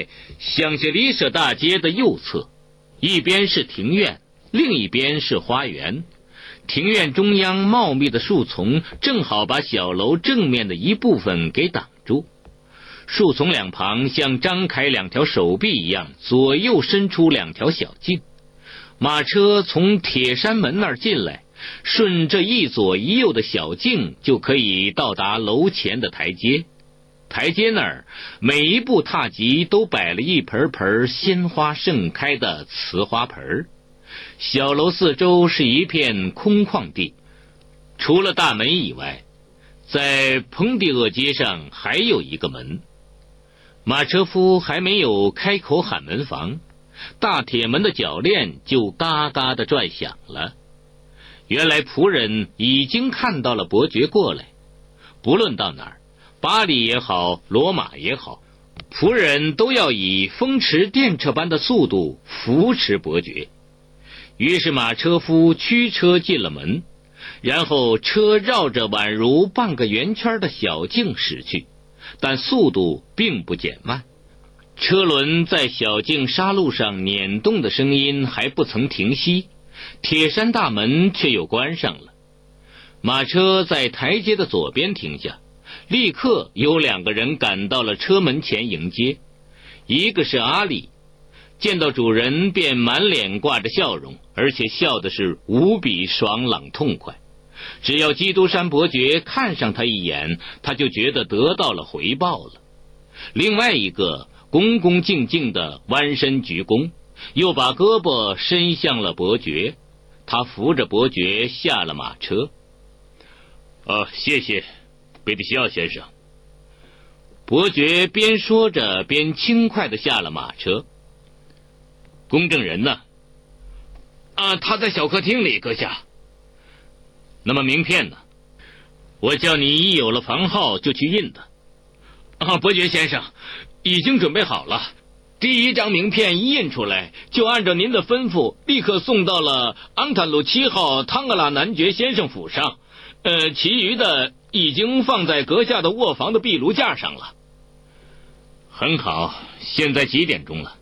在香榭丽舍大街的右侧，一边是庭院，另一边是花园。庭院中央茂密的树丛正好把小楼正面的一部分给挡住，树丛两旁像张开两条手臂一样，左右伸出两条小径。马车从铁山门那儿进来，顺着一左一右的小径就可以到达楼前的台阶。台阶那儿每一步踏及都摆了一盆盆鲜花盛开的瓷花盆。小楼四周是一片空旷地，除了大门以外，在蓬迪厄街上还有一个门。马车夫还没有开口喊门房，大铁门的铰链就嘎嘎地转响了。原来仆人已经看到了伯爵过来，不论到哪儿，巴黎也好，罗马也好，仆人都要以风驰电掣般的速度扶持伯爵。于是马车夫驱车进了门，然后车绕着宛如半个圆圈的小径驶去，但速度并不减慢。车轮在小径沙路上碾动的声音还不曾停息，铁山大门却又关上了。马车在台阶的左边停下，立刻有两个人赶到了车门前迎接。一个是阿里，见到主人便满脸挂着笑容，而且笑的是无比爽朗痛快。只要基督山伯爵看上他一眼，他就觉得得到了回报了。另外一个恭恭敬敬地弯身鞠躬，又把胳膊伸向了伯爵。他扶着伯爵下了马车。谢谢，贝蒂西奥先生。伯爵边说着边轻快地下了马车。公证人呢？他在小客厅里，阁下。那么名片呢？我叫你一有了房号就去印的。伯爵先生，已经准备好了。第一张名片一印出来，就按照您的吩咐，立刻送到了安坦路7号汤格拉男爵先生府上。其余的已经放在阁下的卧房的壁炉架上了。很好，现在几点钟了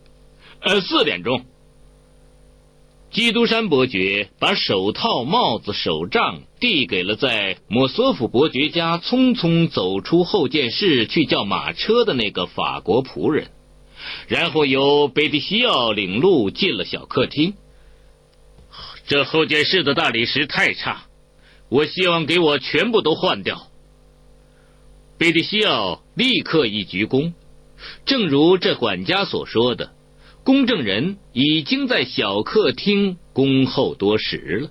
？4点钟。基督山伯爵把手套、帽子、手杖递给了在莫索夫伯爵家匆匆走出后见室去叫马车的那个法国仆人，然后由贝蒂西奥领路进了小客厅。这后见室的大理石太差，我希望给我全部都换掉。贝蒂西奥立刻一鞠躬，正如这管家所说的，公证人已经在小客厅恭候多时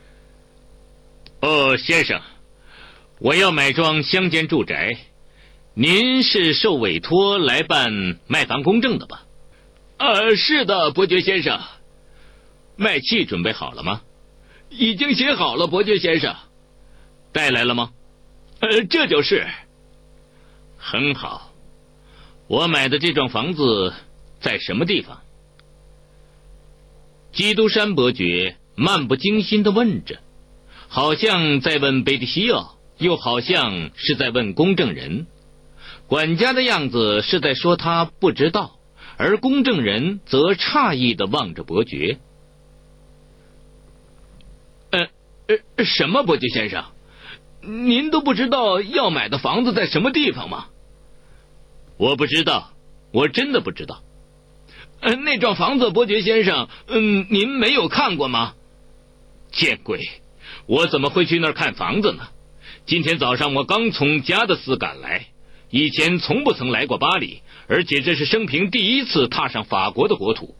了。先生，我要买幢乡间住宅，您是受委托来办卖房公证的吧？是的，伯爵先生。卖契准备好了吗？已经写好了，伯爵先生。带来了吗？这就是。很好。我买的这幢房子在什么地方？基督山伯爵漫不经心地问着，好像在问贝蒂西奥，又好像是在问公证人。管家的样子是在说他不知道，而公证人则诧异地望着伯爵。什么，伯爵先生？您都不知道要买的房子在什么地方吗？我不知道，我真的不知道。那幢房子，伯爵先生，您没有看过吗？见鬼，我怎么会去那儿看房子呢？今天早上我刚从加德斯赶来，以前从不曾来过巴黎，而且这是生平第一次踏上法国的国土。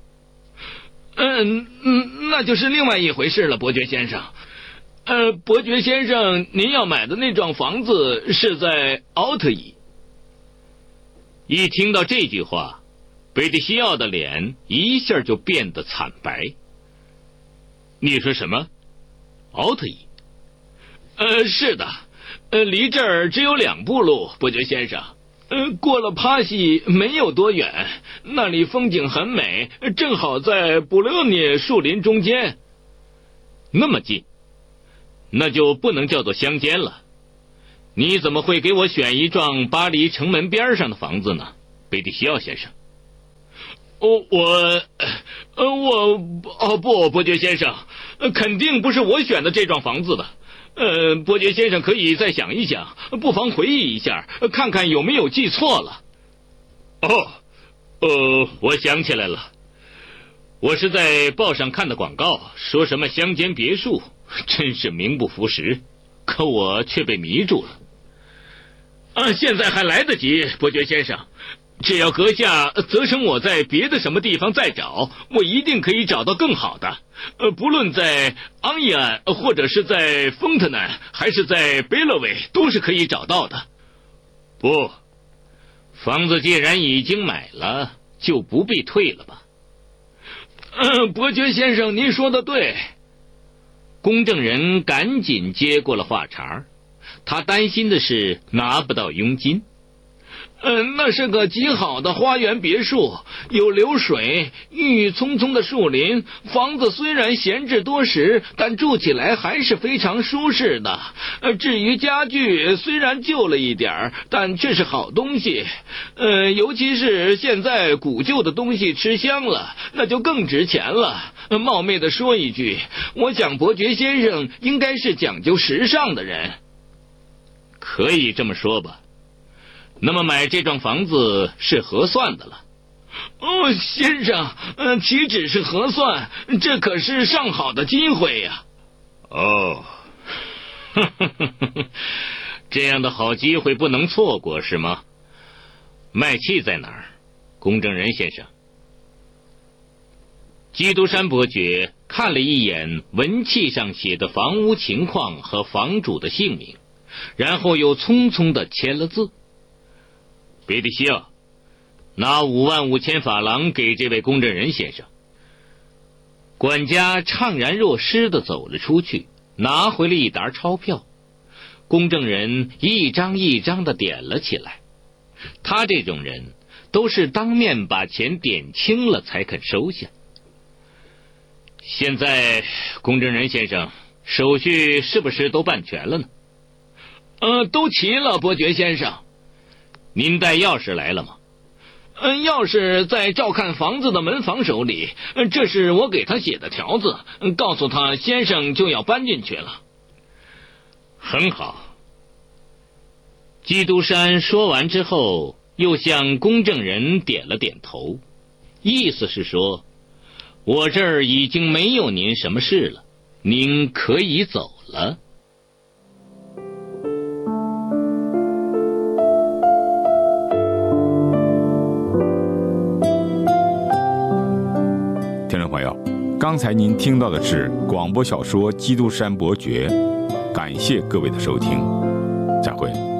那就是另外一回事了，伯爵先生。伯爵先生，您要买的那幢房子是在奥特伊。一听到这句话，贝蒂西奥的脸一下就变得惨白。你说什么？奥特伊？是的，离这儿只有2步路，伯爵先生。过了帕西没有多远，那里风景很美，正好在布勒涅树林中间。那么近，那就不能叫做乡间了。你怎么会给我选一幢巴黎城门边上的房子呢，贝蒂西奥先生？ 不，伯爵先生，肯定不是我选的这幢房子的。伯爵先生可以再想一想，不妨回忆一下，看看有没有记错了。我想起来了，我是在报上看的广告，说什么乡间别墅，真是名不符实，可我却被迷住了。现在还来得及，伯爵先生，只要阁下责成我在别的什么地方再找，我一定可以找到更好的。不论在昂伊安，或者是在丰特南，还是在贝勒韦，都是可以找到的。不，房子既然已经买了，就不必退了吧。伯爵先生，您说的对。公证人赶紧接过了话茬，他担心的是拿不到佣金。那是个极好的花园别墅，有流水，郁郁葱葱的树林。房子虽然闲置多时，但住起来还是非常舒适的。至于家具，虽然旧了一点，但却是好东西。尤其是现在古旧的东西吃香了，那就更值钱了。冒昧的说一句，我想伯爵先生应该是讲究时尚的人。可以这么说吧。那么买这幢房子是合算的了。先生，岂止是合算，这可是上好的机会呀。这样的好机会不能错过是吗？卖气在哪儿，公证人先生？基督山伯爵看了一眼文契上写的房屋情况和房主的姓名，然后又匆匆地签了字。别的西奥，拿55000法郎给这位公证人先生。管家怅然若失地走了出去，拿回了一沓钞票。公证人一张一张地点了起来。他这种人都是当面把钱点清了才肯收下。现在公证人先生，手续是不是都办全了呢？都齐了，伯爵先生。您带钥匙来了吗？钥匙在照看房子的门房手里，这是我给他写的条子，告诉他先生就要搬进去了。很好。基督山说完之后，又向公证人点了点头，意思是说，我这儿已经没有您什么事了，您可以走了。 听众朋友，刚才您听到的是广播小说《基督山伯爵》，感谢各位的收听，再会。